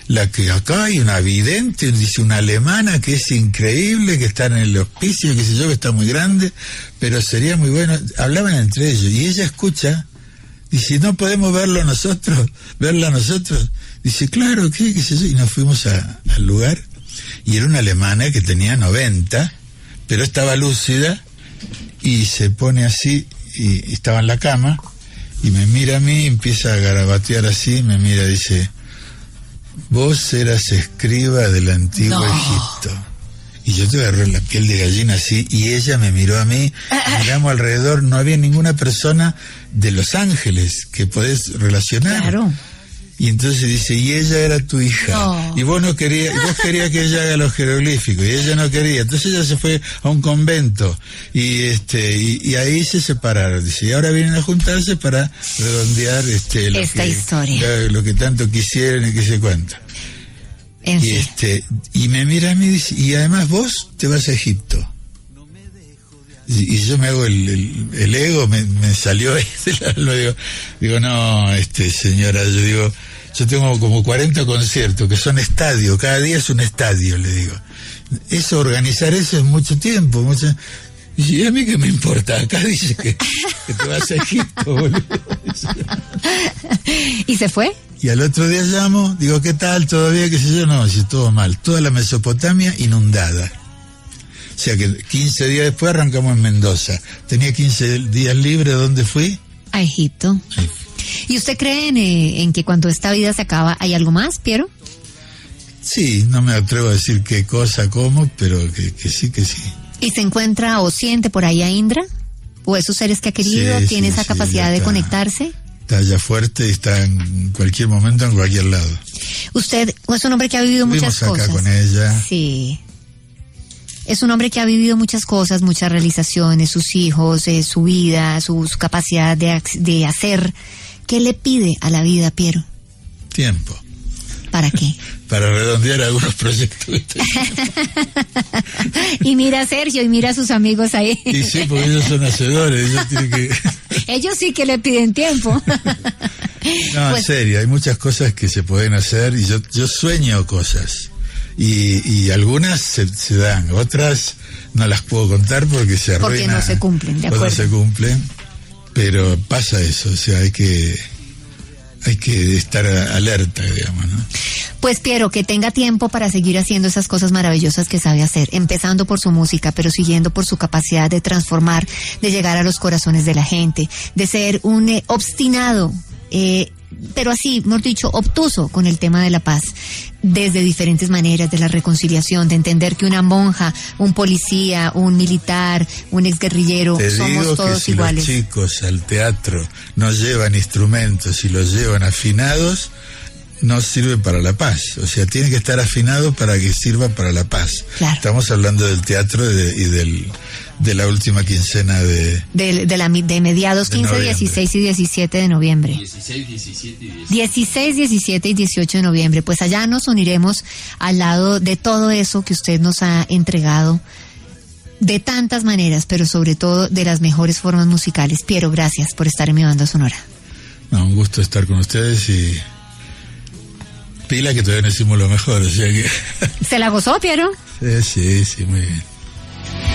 la que acá hay una vidente, dice una alemana que es increíble, que está en el hospicio, qué sé yo, que está muy grande, pero sería muy bueno. Hablaban entre ellos, y ella escucha, dice, ¿no podemos verla nosotros? Dice, claro, qué sé yo, y nos fuimos al lugar, y era una alemana que tenía 90, pero estaba lúcida, y se pone así, y estaba en la cama, y me mira a mí, empieza a garabatear así, me mira, dice, vos eras escriba del antiguo Egipto. Y yo te agarré la piel de gallina así, y ella me miró a mí, miramos alrededor, no había ninguna persona de Los Ángeles que podés relacionar. Claro. Y entonces dice, y ella era tu hija, y vos no querías, y vos querías que ella haga los jeroglíficos, y ella no quería, entonces ella se fue a un convento, y ahí se separaron, dice, y ahora vienen a juntarse para redondear esta historia, lo que tanto quisieron y qué sé cuánto. Y me mira a mí y dice, y además vos te vas a Egipto. Y yo me hago el ego, me salió ahí digo, no, señora, yo tengo como 40 conciertos que son estadios, cada día es un estadio, le digo. Organizar eso es mucho tiempo, y a mí qué me importa, acá dice que te vas a Egipto, boludo. ¿Y se fue? Y al otro día llamo, digo, ¿qué tal? ¿Todavía qué sé yo? No, si todo mal, toda la Mesopotamia inundada. O sea que 15 días después arrancamos en Mendoza. Tenía 15 días libres, ¿dónde fui? A Egipto. Sí. ¿Y usted cree en que cuando esta vida se acaba hay algo más, Piero? Sí, no me atrevo a decir qué cosa, cómo, pero que sí. ¿Y se encuentra o siente por ahí a Indra? ¿O esos seres que ha querido? ¿Tiene esa capacidad de conectarse? Está ya fuerte y está en cualquier momento, en cualquier lado. Usted es un hombre que ha vivido muchas cosas. Acá con ella. Sí. Es un hombre que ha vivido muchas cosas, muchas realizaciones, sus hijos, su vida, su capacidad de hacer. ¿Qué le pide a la vida, Piero? Tiempo. ¿Para qué? Para redondear algunos proyectos. Y mira a Sergio y mira a sus amigos ahí. Y sí, porque ellos son hacedores, ellos tienen que... Ellos sí que le piden tiempo. No, pues... en serio, hay muchas cosas que se pueden hacer y yo sueño cosas. Y algunas se dan, otras no las puedo contar porque se arruinan. Porque no se cumplen, de acuerdo. No se cumplen, pero pasa eso, o sea, hay que estar alerta, digamos, ¿no? Pues Piero, que tenga tiempo para seguir haciendo esas cosas maravillosas que sabe hacer, empezando por su música, pero siguiendo por su capacidad de transformar, de llegar a los corazones de la gente, de ser un obstinado, pero así, mejor dicho, obtuso con el tema de la paz, desde diferentes maneras, de la reconciliación, de entender que una monja, un policía, un militar, un exguerrillero, somos todos si iguales. Los chicos al teatro no llevan instrumentos y los llevan afinados, no sirve para la paz. O sea, tiene que estar afinado para que sirva para la paz. Claro. Estamos hablando del teatro de la última quincena de mediados 15, 16 y 17 de noviembre. 16, 17 y 18 de noviembre. Pues allá nos uniremos al lado de todo eso que usted nos ha entregado de tantas maneras, pero sobre todo de las mejores formas musicales. Piero, gracias por estar en mi banda sonora. No, un gusto estar con ustedes y pila que todavía no hicimos lo mejor, o sea que... ¿Se la gozó, Piero? Sí, muy bien.